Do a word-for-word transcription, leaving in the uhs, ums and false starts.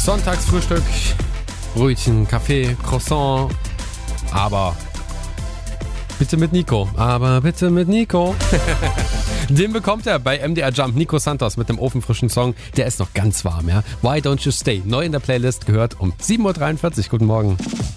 Sonntagsfrühstück, Brötchen, Kaffee, Croissant, aber bitte mit Nico, aber bitte mit Nico. Den bekommt er bei M D R Jump, Nico Santos mit dem ofenfrischen Song, der ist noch ganz warm, ja. Why Don't You Stay, neu in der Playlist, gehört um sieben Uhr dreiundvierzig, guten Morgen.